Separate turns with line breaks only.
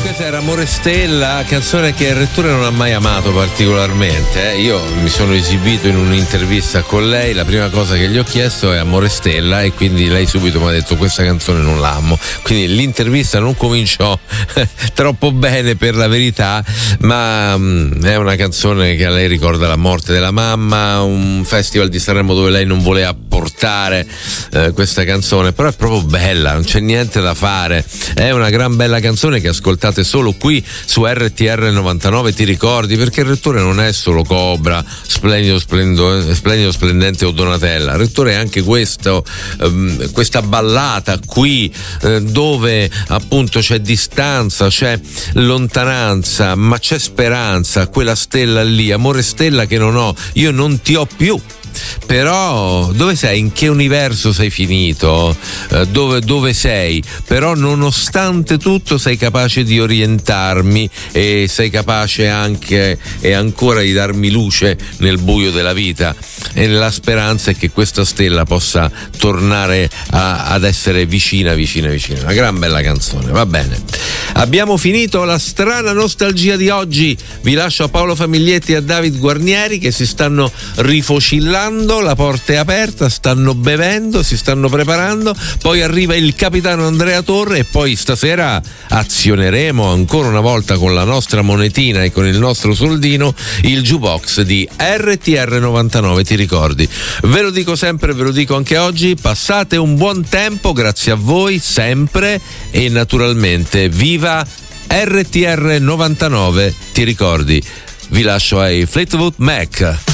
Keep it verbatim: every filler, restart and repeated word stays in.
Questa era Amore Stella, canzone che il rettore non ha mai amato particolarmente. Eh. Io mi sono esibito in un'intervista con lei, la prima cosa che gli ho chiesto è Amore Stella e quindi lei subito mi ha detto questa canzone non l'amo. Quindi l'intervista non cominciò troppo bene, per la verità, ma mh, è una canzone che a lei ricorda la morte della mamma, un festival di Sanremo dove lei non voleva portare eh, questa canzone, però è proprio bella, non c'è niente da fare, è una gran bella canzone che ascoltate solo qui su R T R novantanove, ti ricordi, perché il rettore non è solo Cobra, Splendido, Splendo, Splendido Splendente o Donatella, il rettore è anche questo, ehm, questa ballata qui eh, dove appunto c'è distanza, c'è lontananza, ma c'è speranza, quella stella lì, amore stella che non ho, io non ti ho più. Però dove sei? In che universo sei finito? Eh, dove, dove sei? Però nonostante tutto sei capace di orientarmi e sei capace anche e ancora di darmi luce nel buio della vita, e la speranza è che questa stella possa tornare a, ad essere vicina, vicina, vicina. Una gran bella canzone, va bene. Abbiamo finito la strana nostalgia di oggi. Vi lascio a Paolo Famiglietti e a David Guarnieri che si stanno rifocillando, la porta è aperta, stanno bevendo, si stanno preparando, poi arriva il capitano Andrea Torre e poi stasera azioneremo ancora una volta con la nostra monetina e con il nostro soldino il jukebox di R T R novantanove, ti ricordi? Ve lo dico sempre, ve lo dico anche oggi, passate un buon tempo, grazie a voi sempre e naturalmente viva R T R novantanove, ti ricordi? Vi lascio ai Fleetwood Mac.